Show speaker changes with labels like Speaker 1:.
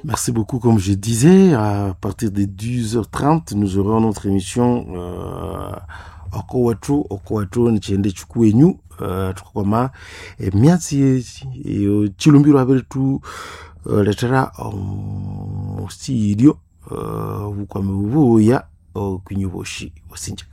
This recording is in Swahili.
Speaker 1: Merci beaucoup. Comme je disais, à partir de 12h30, nous aurons notre émission Okowatro Nchende Chukwenyu tukoma mianzi chilumbiro abetu letera studio ukwamebuya kunyuboshi wasinja.